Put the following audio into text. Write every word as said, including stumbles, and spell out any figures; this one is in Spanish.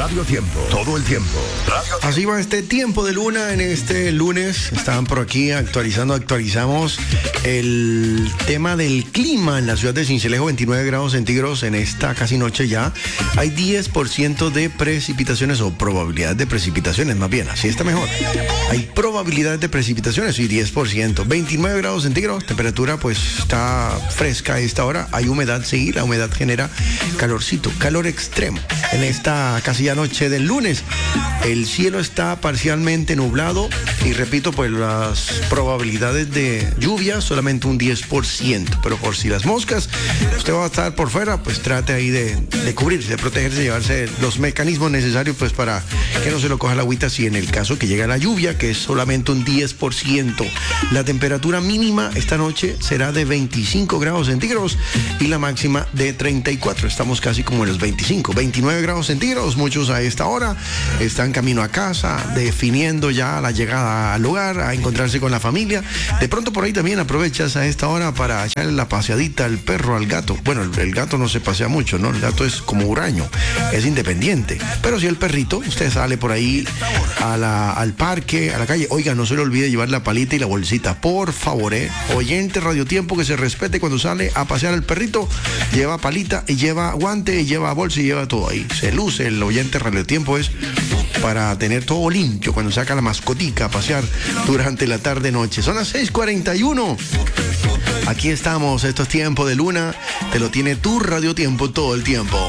Radio Tiempo, todo el tiempo. Radio Así va este tiempo de luna en este lunes. Estaban por aquí actualizando, actualizamos el tema del clima en la ciudad de Sincelejo, veintinueve grados centígrados en esta casi noche ya. Hay diez por ciento de precipitaciones o probabilidad de precipitaciones, más bien, así está mejor. Hay probabilidad de precipitaciones y diez por ciento. veintinueve grados centígrados, temperatura pues está fresca a esta hora. Hay humedad, sí, la humedad genera calorcito, calor extremo. En esta casi ya noche del lunes, el cielo está parcialmente nublado y repito, pues las probabilidades de lluvia solamente un diez por ciento, pero por si las moscas, usted va a estar por fuera, pues trate ahí de, de cubrirse, de protegerse, llevarse los mecanismos necesarios pues para que no se lo coja la agüita si en el caso que llegue la lluvia, que es solamente un diez por ciento. La temperatura mínima esta noche será de veinticinco grados centígrados y la máxima de treinta y cuatro. Estamos casi como en los veinticinco, veintinueve grados centígrados. Muchos a esta hora están camino a casa, definiendo ya la llegada al lugar, a encontrarse con la familia. De pronto por ahí también aprovechas a esta hora para echarle la paseadita al perro, al gato. Bueno, el, el gato no se pasea mucho, ¿no? El gato es como huraño, es independiente. Pero si el perrito, usted sale por ahí a la, al parque, a la calle. Oiga, no se le olvide llevar la palita y la bolsita, por favor, ¿eh? Oyente Radio Tiempo, que se respete cuando sale a pasear al perrito, lleva palita y lleva guante y lleva bolsa y lleva todo ahí. Se luce el oyente Radio Tiempo, es para tener todo limpio cuando saca la mascotica a pasear durante la tarde-noche. Son las seis cuarenta y uno. Aquí estamos, esto es Tiempo de Luna, te lo tiene tu Radio Tiempo todo el tiempo.